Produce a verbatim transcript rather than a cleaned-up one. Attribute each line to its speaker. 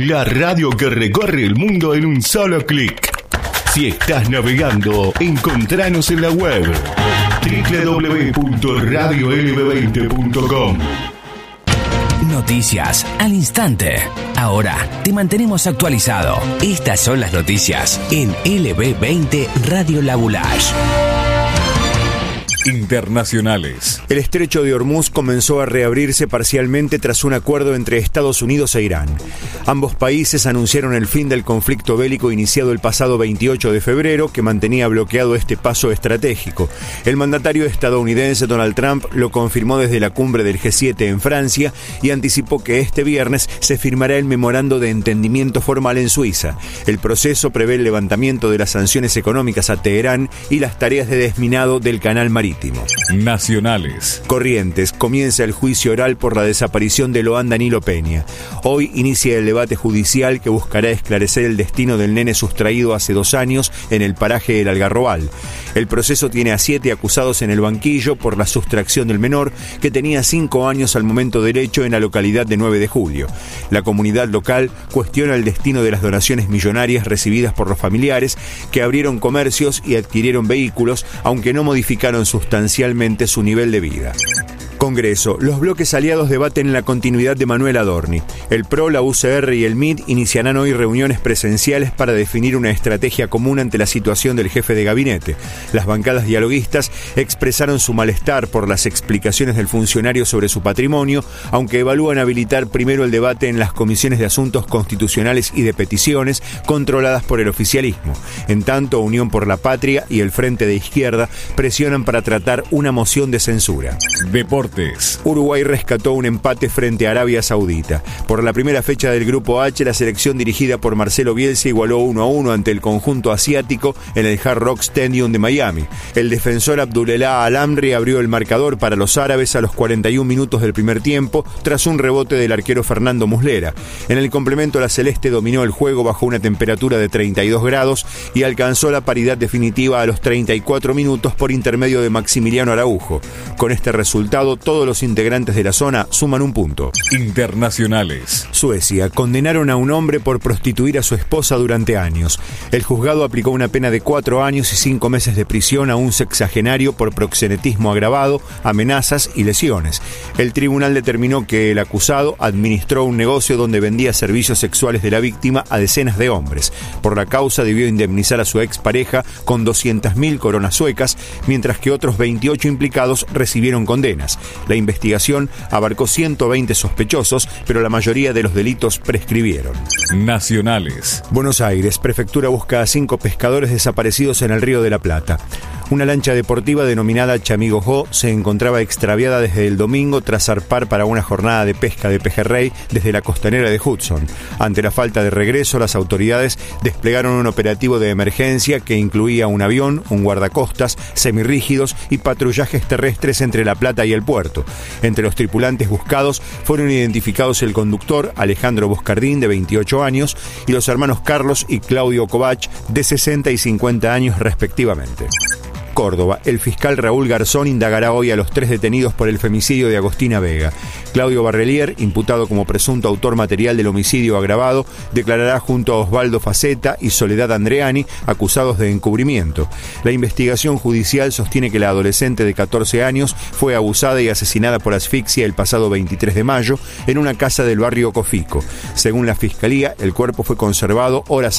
Speaker 1: La radio que recorre el mundo en un solo clic. Si estás navegando, encontranos en la web doble u doble u doble u punto radio l b veinte punto com.
Speaker 2: Noticias al instante. Ahora te mantenemos actualizado. Estas son las noticias en L B veinte Radio Labulash.
Speaker 3: Internacionales.
Speaker 4: El estrecho de Hormuz comenzó a reabrirse parcialmente tras un acuerdo entre Estados Unidos e Irán. Ambos países anunciaron el fin del conflicto bélico iniciado el pasado veintiocho de febrero, que mantenía bloqueado este paso estratégico. El mandatario estadounidense Donald Trump lo confirmó desde la cumbre del G siete en Francia y anticipó que este viernes se firmará el memorando de entendimiento formal en Suiza. El proceso prevé el levantamiento de las sanciones económicas a Teherán y las tareas de desminado del canal marítimo.
Speaker 3: Nacionales.
Speaker 4: Corrientes, comienza el juicio oral por la desaparición de Loan Danilo Peña. Hoy inicia el debate judicial que buscará esclarecer el destino del nene sustraído hace dos años en el paraje del Algarrobal. El proceso tiene a siete acusados en el banquillo por la sustracción del menor, que tenía cinco años al momento del hecho en la localidad de nueve de julio. La comunidad local cuestiona el destino de las donaciones millonarias recibidas por los familiares, que abrieron comercios y adquirieron vehículos, aunque no modificaron sus sustancialmente su nivel de vida. Congreso. Los bloques aliados debaten la continuidad de Manuel Adorni. El P R O, la U C R y el M I D iniciarán hoy reuniones presenciales para definir una estrategia común ante la situación del jefe de gabinete. Las bancadas dialoguistas expresaron su malestar por las explicaciones del funcionario sobre su patrimonio, aunque evalúan habilitar primero el debate en las comisiones de asuntos constitucionales y de peticiones controladas por el oficialismo. En tanto, Unión por la Patria y el Frente de Izquierda presionan para tratar una moción de censura.
Speaker 3: Deportes.
Speaker 4: Uruguay rescató un empate frente a Arabia Saudita. Por la primera fecha del Grupo H, la selección dirigida por Marcelo Bielsa igualó uno a uno ante el conjunto asiático en el Hard Rock Stadium de Miami. El defensor Abdullah Al-Amri abrió el marcador para los árabes a los cuarenta y un minutos del primer tiempo, tras un rebote del arquero Fernando Muslera. En el complemento, la celeste dominó el juego bajo una temperatura de treinta y dos grados y alcanzó la paridad definitiva a los treinta y cuatro minutos por intermedio de Maximiliano Araujo. Con este resultado, todos los integrantes de la zona suman un punto.
Speaker 3: Internacionales.
Speaker 4: Suecia. Condenaron a un hombre por prostituir a su esposa durante años. El juzgado aplicó una pena de cuatro años y cinco meses de prisión a un sexagenario por proxenetismo agravado, amenazas y lesiones. El tribunal determinó que el acusado administró un negocio donde vendía servicios sexuales de la víctima a decenas de hombres. Por la causa debió indemnizar a su expareja con doscientas mil coronas suecas, mientras que otros veintiocho implicados recibieron condenas. La investigación abarcó ciento veinte sospechosos, pero la mayoría de los delitos prescribieron.
Speaker 3: Nacionales.
Speaker 4: Buenos Aires. Prefectura busca a cinco pescadores desaparecidos en el Río de la Plata. Una lancha deportiva denominada Chamigo Jo se encontraba extraviada desde el domingo tras zarpar para una jornada de pesca de pejerrey desde la costanera de Hudson. Ante la falta de regreso, las autoridades desplegaron un operativo de emergencia que incluía un avión, un guardacostas, semirrígidos y patrullajes terrestres entre La Plata y el puerto. Entre los tripulantes buscados fueron identificados el conductor Alejandro Boscardín, de veintiocho años, y los hermanos Carlos y Claudio Kovach, de sesenta y cincuenta años respectivamente. Córdoba. El fiscal Raúl Garzón indagará hoy a los tres detenidos por el femicidio de Agostina Vega. Claudio Barrelier, imputado como presunto autor material del homicidio agravado, declarará junto a Osvaldo Faceta y Soledad Andreani, acusados de encubrimiento. La investigación judicial sostiene que la adolescente de catorce años fue abusada y asesinada por asfixia el pasado veintitrés de mayo en una casa del barrio Cofico. Según la fiscalía, el cuerpo fue conservado horas